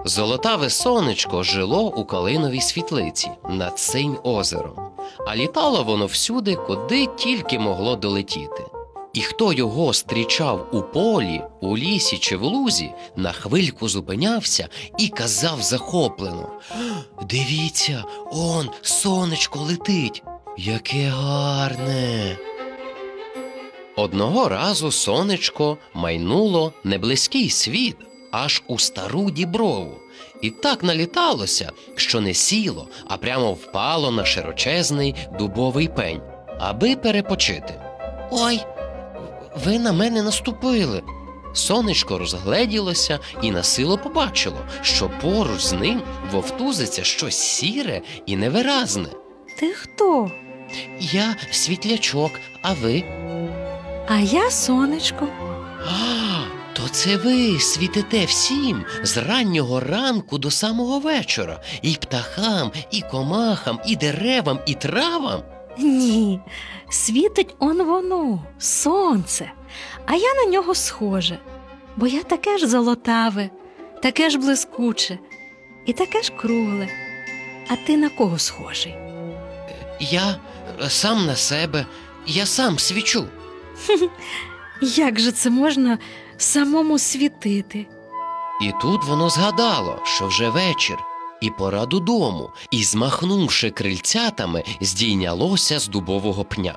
Золотаве сонечко жило у калиновій світлиці над синь озером, а літало воно всюди, куди тільки могло долетіти. І хто його зустрічав у полі, у лісі чи в лузі, на хвильку зупинявся і казав захоплено: «Дивіться, он сонечко летить! Яке гарне!» Одного разу сонечко майнуло неблизький світ аж у стару діброву, і так наліталося, що не сіло, а прямо впало на широчезний дубовий пень, аби перепочити. «Ой, ви на мене наступили!» Сонечко розгледілося і насило побачило, що поруч з ним вовтузиться щось сіре і невиразне. Ти хто? «Я світлячок, а ви?» А я сонечко. «А, то це ви світите всім з раннього ранку до самого вечора, і птахам, і комахам, і деревам, і травам?» Ні, світить он воно, сонце, а я на нього схоже, бо я таке ж золотаве, таке ж блискуче і таке ж кругле. А ти на кого схожий? «Я сам на себе, я сам свічу». Як же це можна самому світити? І тут воно згадало, що вже вечір, і пора додому, і, змахнувши крильцятами, здійнялося з дубового пня.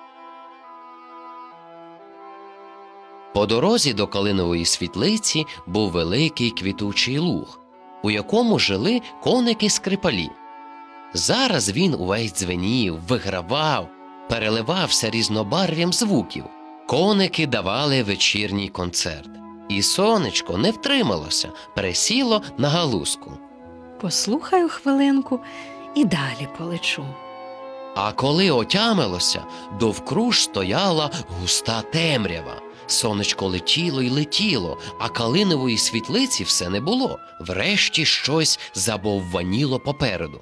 По дорозі до калинової світлиці був великий квітучий луг, у якому жили коники-скрипалі. Зараз він увесь дзвенів, вигравав, переливався різнобарв'ям звуків. Коники давали вечірній концерт. І сонечко не втрималося, пересіло на галузку. Послухаю хвилинку і далі полечу. А коли отямилося, довкруж стояла густа темрява. Сонечко летіло й летіло, а калинової світлиці все не було. Врешті щось забовваніло попереду.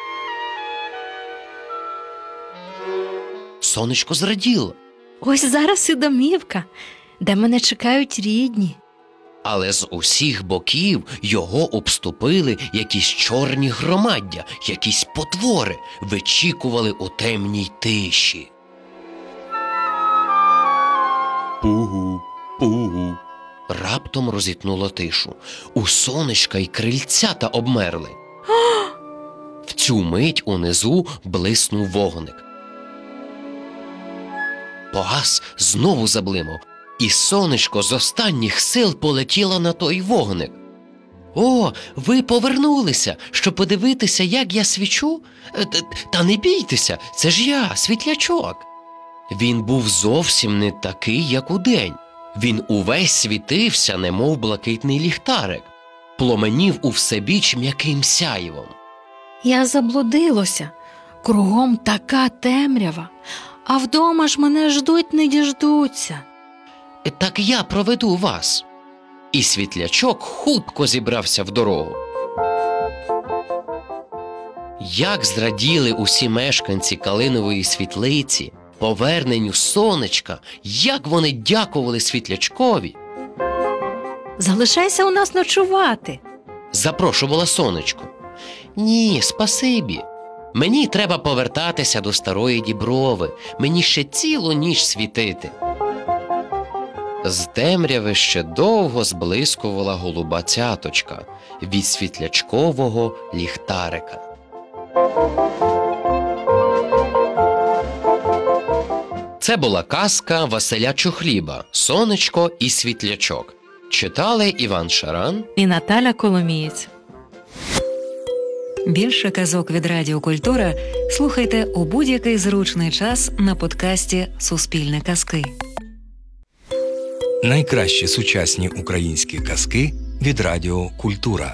Сонечко зраділо. Ось зараз і домівка, де мене чекають рідні. Але з усіх боків його обступили якісь чорні громаддя, якісь потвори, вичікували у темній тиші. Пугу, пугу. Раптом розітнуло тишу. У сонечка й крильцята обмерли. В цю мить унизу блиснув вогник. Погас, знову заблимав, і сонечко з останніх сил полетіло на той вогник. «О, ви повернулися, щоб подивитися, як я свічу? Та не бійтеся, це ж я, світлячок!» Він був зовсім не такий, як удень. Він увесь світився, немов блакитний ліхтарик, пломенів у всебіч м'яким сяйвом. Я заблудилося, кругом така темрява, а вдома ж мене ждуть не діждуться. «Так я проведу вас!» І світлячок хутко зібрався в дорогу. Як зраділи усі мешканці калинової світлиці поверненню сонечка, як вони дякували світлячкові. «Залишайся у нас ночувати», – запрошувала сонечко. «Ні, спасибі. Мені треба повертатися до старої діброви. Мені ще цілу ніч світити». З темряви ще довго зблискувала голуба цяточка від світлячкового ліхтарика. Це була казка Василя Чухліба «Сонечко і світлячок». Читали Іван Шаран і Наталя Коломієць. Більше казок від Радіо Культура слухайте у будь-який зручний час на подкасті «Суспільне казки». Найкращі сучасні українські казки від Радіо Культура.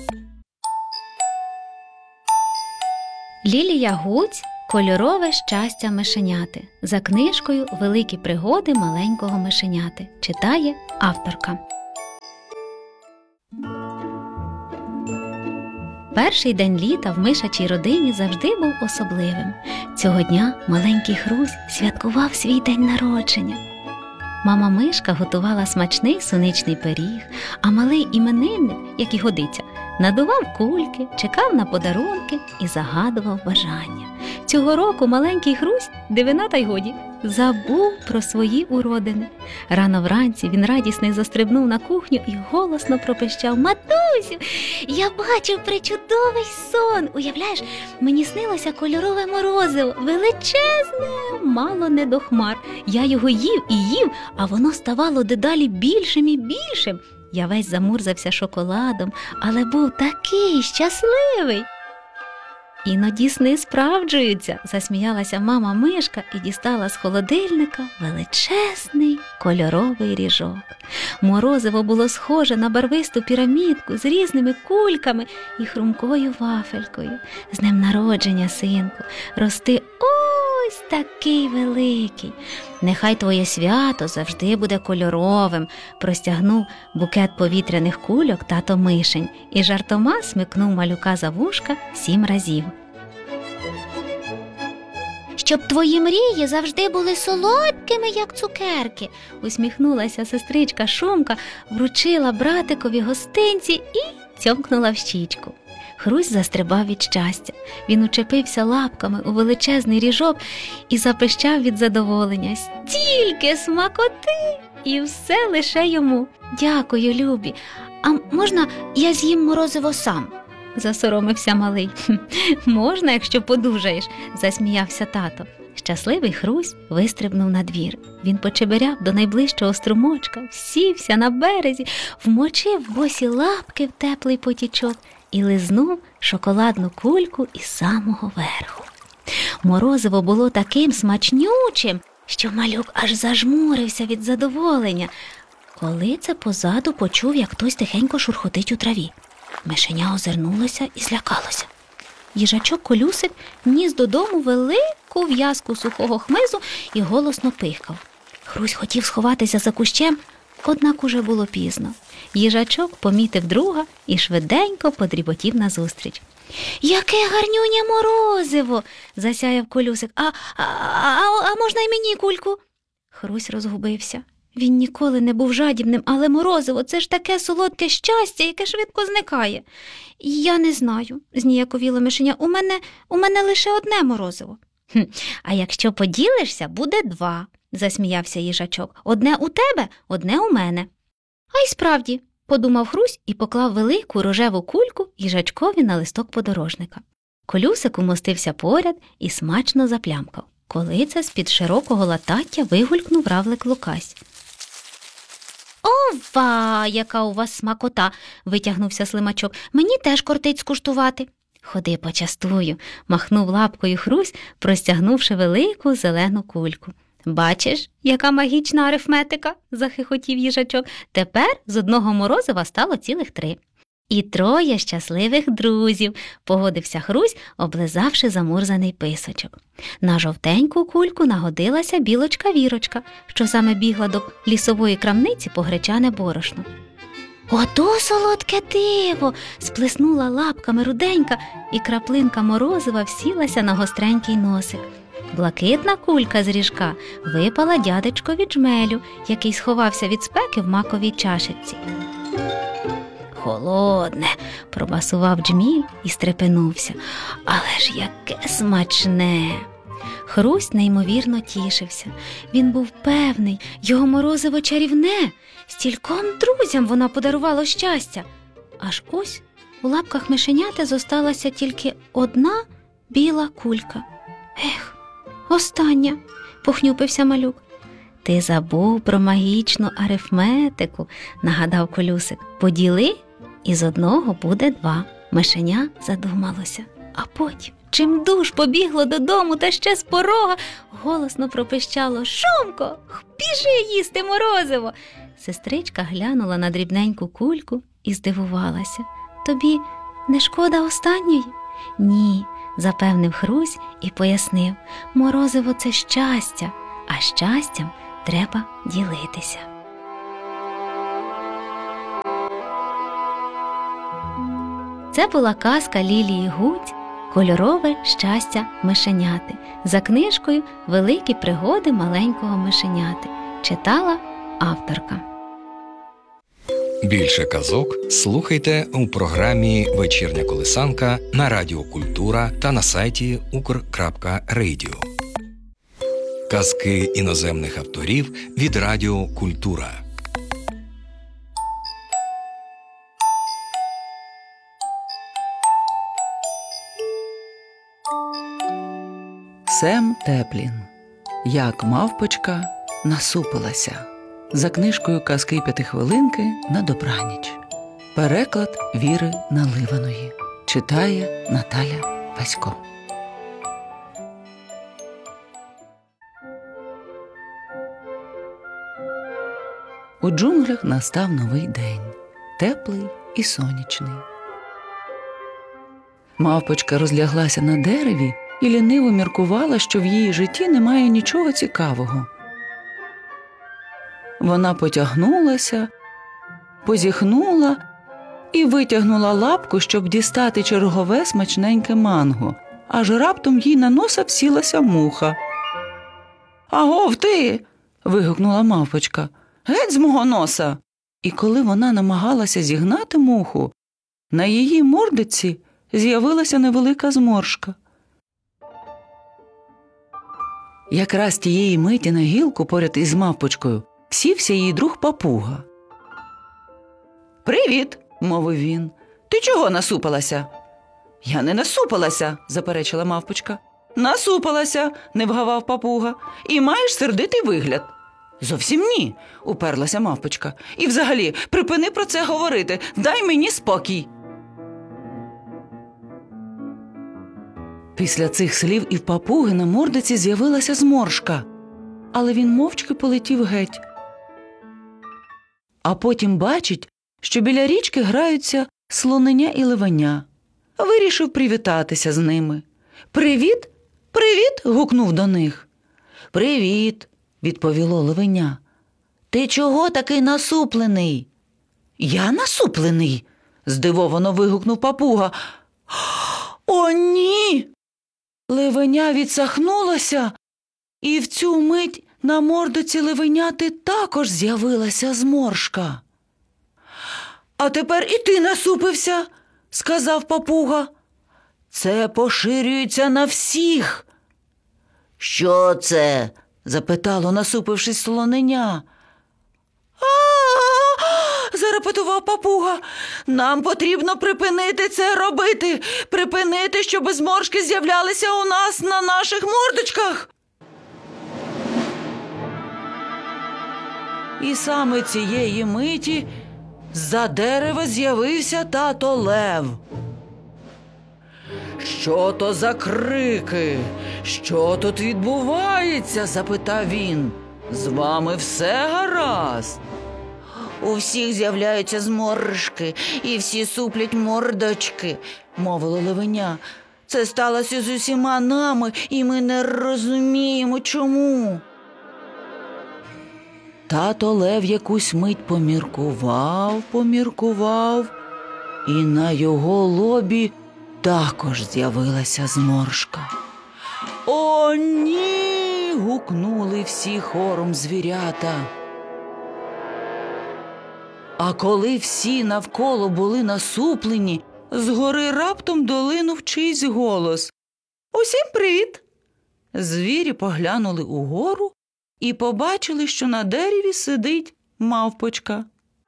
Лілія Гуць «Кольорове щастя мишеняти» за книжкою «Великі пригоди маленького мишеняти». Читає авторка. Перший день літа в мишачій родині завжди був особливим. Цього дня маленький Хрусь святкував свій день народження. Мама мишка готувала смачний суничний пиріг, а малий іменинник, як і годиться, надував кульки, чекав на подарунки і загадував бажання. Цього року маленький Хрусь, дивина та й годі, забув про свої уродини. Рано вранці він радісний застрибнув на кухню і голосно пропищав: «Матусю, я бачив пречудовий сон! Уявляєш, мені снилося кольорове морозиво, величезне, мало не до хмар. Я його їв і їв, а воно ставало дедалі більшим і більшим. Я весь замурзався шоколадом, але був такий щасливий!» «Іноді сни справджуються», – засміялася мама мишка і дістала з холодильника величезний кольоровий ріжок. Морозиво було схоже на барвисту пірамідку з різними кульками і хрумкою вафелькою. «З днем народження, синку, рости ось такий великий. Нехай твоє свято завжди буде кольоровим», – простягнув букет повітряних кульок тато Мишень і жартома смикнув малюка за вушка 7 разів. «Щоб твої мрії завжди були солодкими, як цукерки», – усміхнулася сестричка Шумка, вручила братикові гостинці і цьомкнула в щічку. Хрусь застрибав від щастя. Він учепився лапками у величезний ріжок і запищав від задоволення: «Стільки смакоти! І все лише йому! Дякую, любі! А можна я з'їм морозиво сам?» – засоромився малий. «Можна, якщо подужаєш», – засміявся тато. Щасливий Хрусь вистрибнув на двір. Він почеберяв до найближчого струмочка, сівся на березі, вмочив босі лапки в теплий потічок і лизнув шоколадну кульку із самого верху. Морозиво було таким смачнючим, що малюк аж зажмурився від задоволення, коли це позаду почув, як хтось тихенько шурхотить у траві. Мишеня озирнулося і злякалося. Їжачок Колюсик ніс додому велику в'язку сухого хмизу і голосно пихкав. Хрусь хотів сховатися за кущем, однак уже було пізно. Їжачок помітив друга і швиденько подріботів назустріч. «Яке гарнюнє морозиво!» – засяяв Колюсик. А можна й мені кульку?» Хрусь розгубився. Він ніколи не був жадібним, але морозиво – це ж таке солодке щастя, яке швидко зникає. «Я не знаю», – зніяковіло мишеня, у мене лише одне морозиво. «А якщо поділишся, буде 2», – засміявся їжачок. «Одне у тебе, одне у мене». «А й справді», – подумав Хрусь і поклав велику рожеву кульку їжачкові на листок подорожника. Колюсик умостився поряд і смачно заплямкав. Коли це з-під широкого латаття вигулькнув равлик Лукась. «Ова, яка у вас смакота!» – витягнувся слимачок. «Мені теж кортить скуштувати». «Ходи, почастую», – махнув лапкою Хрусь, простягнувши велику зелену кульку. «Бачиш, яка магічна арифметика?» – захихотів їжачок. «Тепер з одного морозива стало цілих 3. «І 3 щасливих друзів», – погодився Хрусь, облизавши замурзаний писочок. На жовтеньку кульку нагодилася білочка Вірочка, що саме бігла до лісової крамниці по гречане борошно. «Ото солодке диво!» – сплеснула лапками руденька, і краплинка морозива всілася на гостренький носик. Блакитна кулька з ріжка випала дядечкові Джмелю, який сховався від спеки в маковій чашечці. «Холодне!» – пробасував Джміль і стрепенувся. «Але ж яке смачне!» Хрусь неймовірно тішився. Він був певний, його морозиво чарівне. Стільком друзям вона подарувала щастя. Аж ось у лапках мишеняти зосталася тільки одна біла кулька. «Ех, остання!» – похнюпився малюк. «Ти забув про магічну арифметику», – нагадав Колюсик. «Поділи, і з одного буде 2. Мишеня задумалося. А потім чимдуж побігло додому та ще з порога голосно пропищало: «Шумко, біжи їсти морозиво!» Сестричка глянула на дрібненьку кульку і здивувалася. «Тобі не шкода останньої?» «Ні», – запевнив Хрусь і пояснив. «Морозиво – це щастя, а щастям треба ділитися». Це була казка Лілії Гудзь «Кольорове щастя мишеняти» за книжкою «Великі пригоди маленького мишеняти». Читала авторка. Більше казок слухайте у програмі «Вечірня колисанка» на Радіо Культура та на сайті ukr.radio. Казки іноземних авторів від Радіо Культура. Сем Теплін. Як мавпочка насупилася. За книжкою «Казки п'ятихвилинки на добраніч». Переклад Віри Наливаної. Читає Наталя Васько. У джунглях настав новий день. Теплий і сонячний. Мавпочка розляглася на дереві і ліниво міркувала, що в її житті немає нічого цікавого. Вона потягнулася, позіхнула і витягнула лапку, щоб дістати чергове смачненьке манго. Аж раптом їй на носа всілася муха. «Агов ти!» – вигукнула мавпочка. «Геть з мого носа!» І коли вона намагалася зігнати муху, на її мордиці з'явилася невелика зморшка. Якраз тієї миті на гілку поряд із мавпочкою сівся її друг папуга. «Привіт!» – мовив він. «Ти чого насупилася?» «Я не насупилася!» – заперечила мавпочка. «Насупилася!» – не вгавав папуга. «І маєш сердитий вигляд!» «Зовсім ні!» – уперлася мавпочка. «І взагалі, припини про це говорити! Дай мені спокій!» Після цих слів і в папуги на мордиці з'явилася зморшка, але він мовчки полетів геть. А потім бачить, що біля річки граються слоненя і левеня. Вирішив привітатися з ними. «Привіт! Привіт!» – гукнув до них. «Привіт!» – відповіло левеня. «Ти чого такий насуплений?» «Я насуплений?» – здивовано вигукнув папуга. «О, ні!» Левеня відсахнулося, і в цю мить на мордоці левеняти також з'явилася зморшка. «А тепер і ти насупився!» – сказав папуга. «Це поширюється на всіх!» «Що це?» – запитало, насупившись, слоненя. Зарепетував папуга. «Нам потрібно припинити це робити! Припинити, щоб зморшки з'являлися у нас на наших мордочках!» І саме цієї миті з-за дерева з'явився тато Лев. «Що то за крики? Що тут відбувається?» – запитав він. «З вами все гаразд?» «У всіх з'являються зморшки, і всі суплять мордочки», – мовило левеня. «Це сталося з усіма нами, і ми не розуміємо, чому». Тато Лев якусь мить поміркував, і на його лобі також з'явилася зморшка. «О, ні!» – гукнули всі хором звірята. А коли всі навколо були насуплені, згори раптом долинув чийсь голос. «Усім привіт!» Звірі поглянули угору і побачили, що на дереві сидить мавпочка.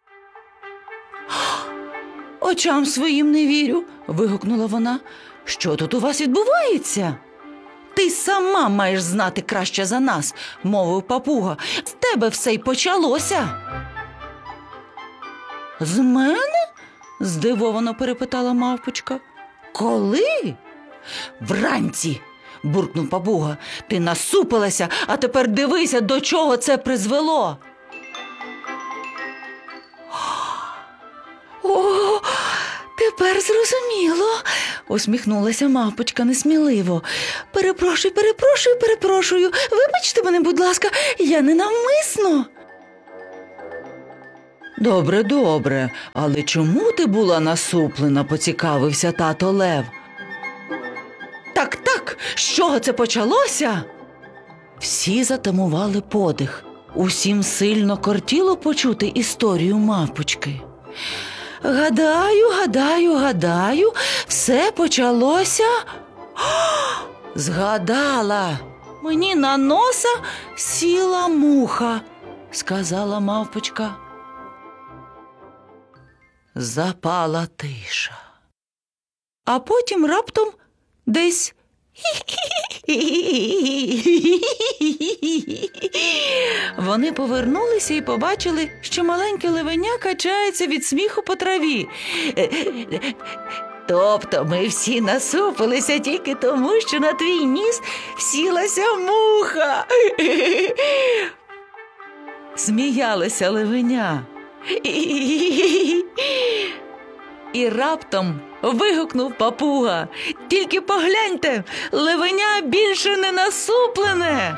«Очам своїм не вірю!» – вигукнула вона. «Що тут у вас відбувається?» «Ти сама маєш знати краще за нас!» – мовив папуга. «З тебе все й почалося!» «З мене?» – здивовано перепитала мавпочка. «Коли?» «Вранці!» – буркнув папуга. «Ти насупилася, а тепер дивися, до чого це призвело!» «О, тепер зрозуміло!» – усміхнулася мавпочка несміливо. Перепрошую. Вибачте мене, будь ласка, я ненавмисно!» Добре, але чому ти була насуплена?» – поцікавився тато Лев. Так, з чого це почалося?» Всі затамували подих. Усім сильно кортіло почути історію мавпочки. Гадаю, все почалося. Згадала. Мені на носа сіла муха, сказала мавпочка. Запала тиша. А потім раптом десь вони повернулися і побачили, що маленьке левеня качається від сміху по траві. Тобто ми всі насупилися тільки тому, що на твій ніс сілася муха. Сміялося левеня. І раптом вигукнув папуга. Тільки погляньте, левеня більше не насуплене.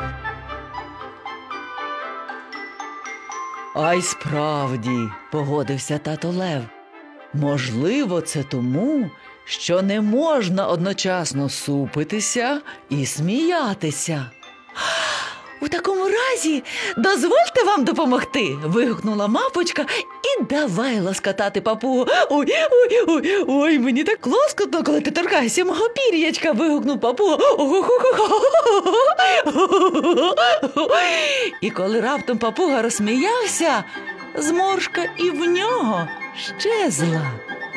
А й справді, погодився тато Лев. Можливо, це тому, що не можна одночасно супитися і сміятися. У такому разі, дозвольте вам допомогти, вигукнула мавпочка і давай ласкатати папугу. Ой, мені так лоскотно, коли ти торкаєшся мого пір'ячка, вигукнув папуга. І коли раптом папуга розсміявся, зморшка і в нього щезла.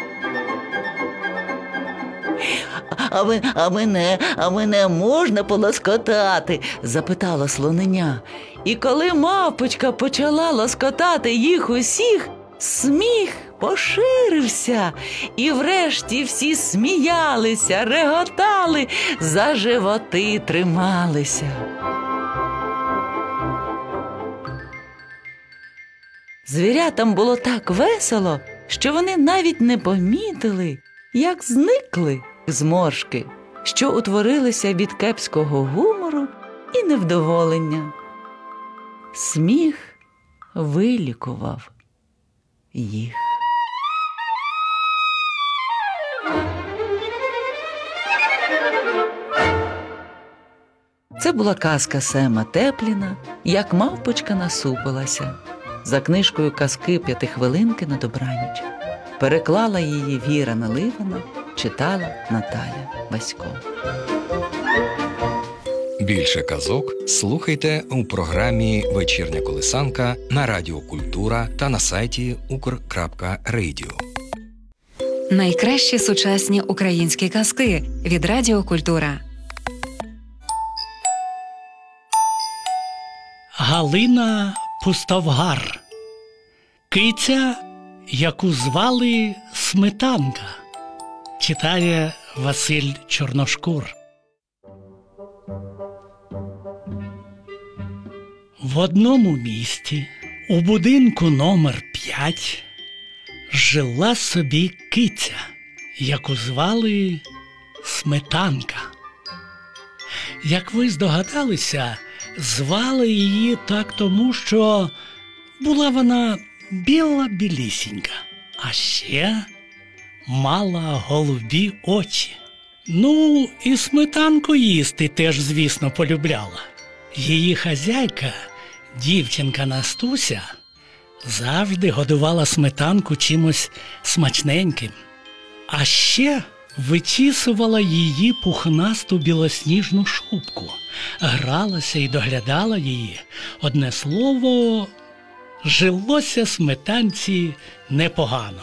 А мене можна полоскотати? Запитала слоненя. І коли мавпочка почала лоскотати їх усіх, сміх поширився. І врешті всі сміялися, реготали, за животи трималися. Звірятам було так весело, що вони навіть не помітили, як зникли зморшки, що утворилися від кепського гумору і невдоволення. Сміх вилікував їх. Це була казка Сема Тепліна «Як мавпочка насупилася». За книжкою казки «П'ятихвилинки на добраніч». Переклала її Віра Наливана, читала Наталя Васько. Більше казок слухайте у програмі «Вечірня колисанка» на Радіо Культура та на сайті ukr.radio. Найкращі сучасні українські казки від Радіо Культура. Галина Пустовгар. Киця, яку звали Сметанка. Читає Василь Чорношкур. В одному місті, у будинку номер 5, жила собі киця, яку звали Сметанка. Як ви здогадалися, звали її так тому, що була вона біла-білісінька, а ще мала голубі очі. Ну, і сметанку їсти теж, звісно, полюбляла. Її хазяйка, дівчинка Настуся, завжди годувала сметанку чимось смачненьким. А ще вичісувала її пухнасту білосніжну шубку, гралася і доглядала її. Одне слово, жилося сметанці непогано.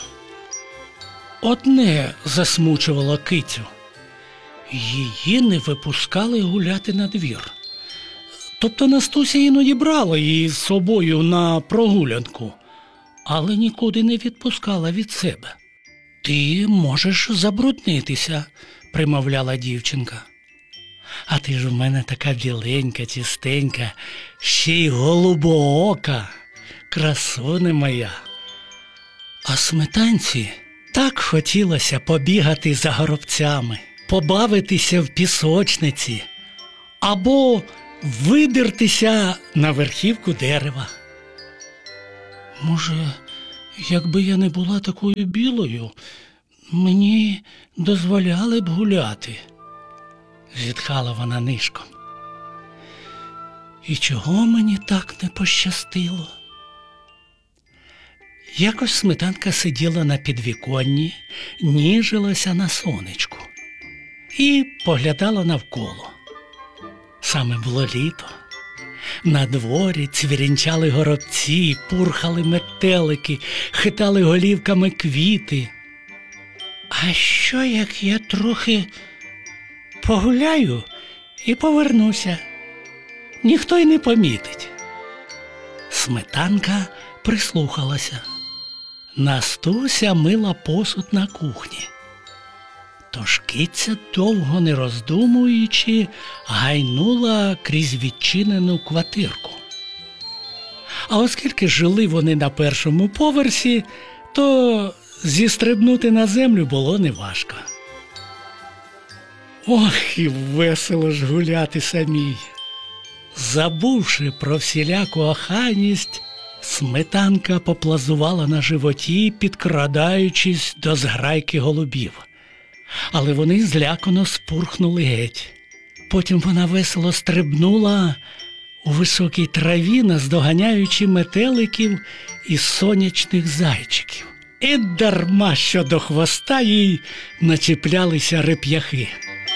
Одне засмучувало кицю. Її не випускали гуляти на двір. Тобто Настуся іноді брала її з собою на прогулянку, але нікуди не відпускала від себе. «Ти можеш забруднитися», – примовляла дівчинка. «А ти ж у мене така біленька, чистенька, ще й голубоока, красуне моя». А сметанці так хотілося побігати за горобцями, побавитися в пісочниці або видертися на верхівку дерева. «Може, якби я не була такою білою, мені дозволяли б гуляти», – зітхала вона нишком. «І чого мені так не пощастило? Якось Сметанка сиділа на підвіконні, ніжилася на сонечку і поглядала навколо. Саме було літо. На дворі цвірінчали горобці, пурхали метелики, хитали голівками квіти. А що, як я трохи погуляю і повернуся? Ніхто й не помітить. Сметанка прислухалася. Настуся мила посуд на кухні. Тож киця, довго не роздумуючи, гайнула крізь відчинену квартирку. А оскільки жили вони на першому поверсі, то зістрибнути на землю було неважко. Ох, і весело ж гуляти самій. Забувши про всіляку охайність, Сметанка поплазувала на животі, підкрадаючись до зграйки голубів. Але вони злякано спурхнули геть. Потім вона весело стрибнула у високій траві, наздоганяючи метеликів і сонячних зайчиків. І дарма, що до хвоста їй начіплялися реп'яхи.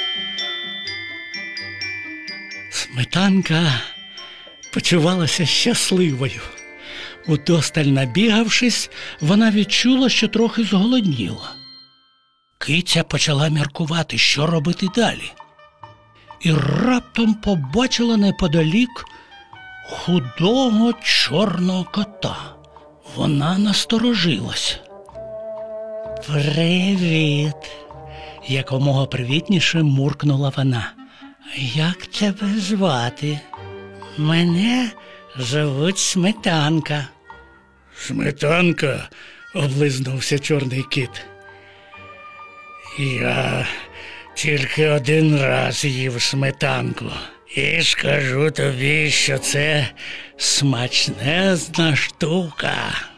Сметанка почувалася щасливою. Удосталь набігавшись, вона відчула, що трохи зголодніла. Киця почала міркувати, що робити далі. І раптом побачила неподалік худого чорного кота. Вона насторожилась. «Привіт!» – якомога привітніше муркнула вона. «Як тебе звати?» «Мене звуть Сметанка». «Сметанка?» – облизнувся чорний кіт. «Я тільки один раз їв сметанку. І скажу тобі, що це смачнезна штука».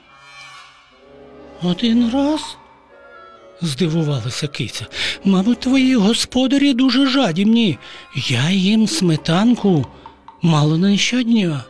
«Один раз?» – здивувалася киця. «Мабуть, твої господарі дуже жадібні. Я їм сметанку мало не щодня».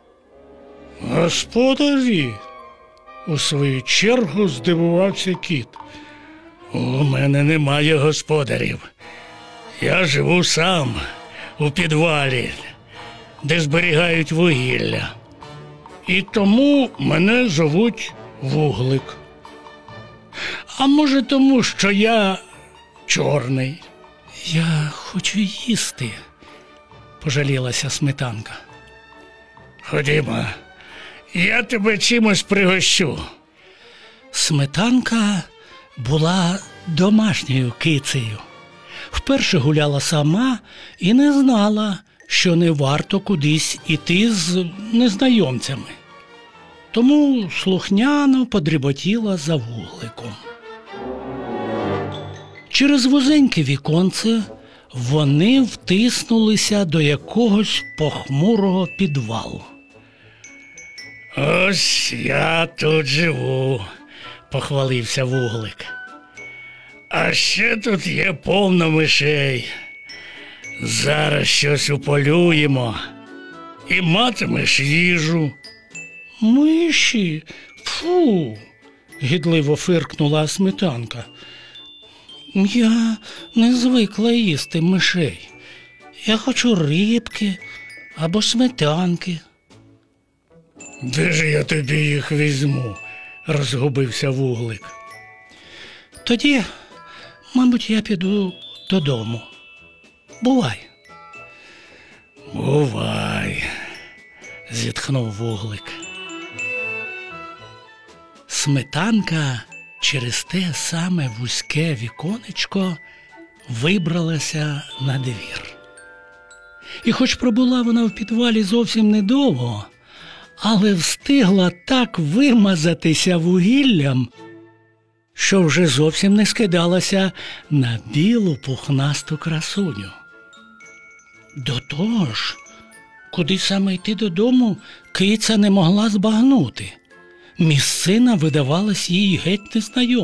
«Господарі?» – у свою чергу здивувався кіт. «У мене немає господарів. Я живу сам у підвалі, де зберігають вугілля. І тому мене звуть Вуглик. А може тому, що я чорний?» «Я хочу їсти», – пожалілася Сметанка. «Ходімо, я тебе чимось пригощу». Сметанка була домашньою кицею. Вперше гуляла сама і не знала, що не варто кудись іти з незнайомцями. Тому слухняно подріботіла за Вугликом. Через вузеньке віконце вони втиснулися до якогось похмурого підвалу. «Ось я тут живу», – похвалився Вуглик. «А ще тут є повно мишей. Зараз щось уполюємо і матимеш їжу». «Миші? Фу!» – гідливо фиркнула Сметанка. «Я не звикла їсти мишей. Я хочу рибки або сметанки». «Де ж я тобі їх візьму?» – розгубився Вуглик. «Тоді, мабуть, я піду додому. Бувай». «Бувай», – зітхнув Вуглик. Сметанка через те саме вузьке віконечко вибралася на двір. І хоч пробула вона в підвалі зовсім недовго, але встигла так вимазатися вугіллям, що вже зовсім не скидалася на білу пухнасту красуню. До того ж, куди саме йти додому, киця не могла збагнути. Місцина видавалась їй геть незнайомою.